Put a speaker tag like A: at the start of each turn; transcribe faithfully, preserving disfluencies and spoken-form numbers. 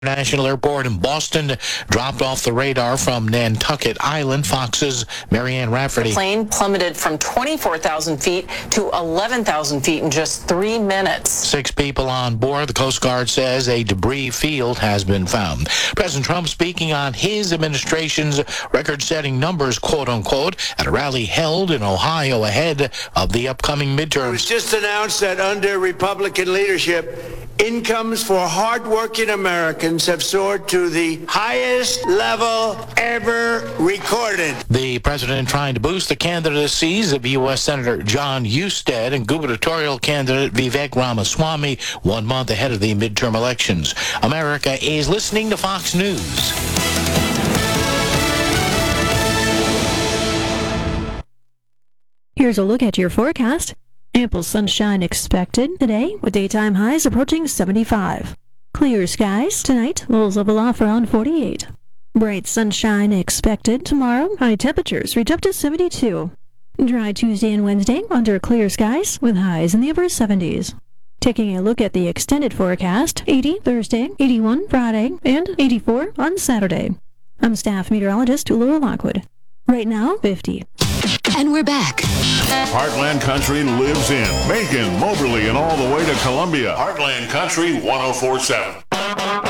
A: International Airport in Boston dropped off the radar from Nantucket Island. Fox's Marianne Rafferty.
B: The plane plummeted from twenty-four thousand feet to eleven thousand feet in just three minutes.
A: Six people on board. The Coast Guard says a debris field has been found. President Trump speaking on his administration's record-setting numbers, quote-unquote, at a rally held in Ohio ahead of the upcoming midterms.
C: It was just announced that under Republican leadership, incomes for hardworking Americans have soared to the highest level ever recorded.
A: The president trying to boost the candidacies of U S Senator John Husted and gubernatorial candidate Vivek Ramaswamy one month ahead of the midterm elections. America is listening to Fox News.
D: Here's a look at your forecast. Ample sunshine expected today, with daytime highs approaching seventy-five. Clear skies tonight, lows level off around forty-eight. Bright sunshine expected tomorrow, high temperatures reach up to seventy-two. Dry Tuesday and Wednesday under clear skies, with highs in the upper seventies. Taking a look at the extended forecast, eighty Thursday, eighty-one Friday, and eighty-four on Saturday. I'm staff meteorologist Laura Lockwood. Right now, fifty.
E: And we're back.
F: Heartland Country lives in Macon, Moberly, and all the way to Columbia. Heartland Country one oh four point seven.